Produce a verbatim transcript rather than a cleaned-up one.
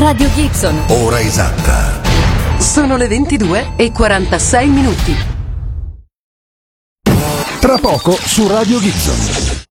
Radio Gibson. Ora esatta. Sono le ventidue e quarantasei minuti. Tra poco su Radio Gibson.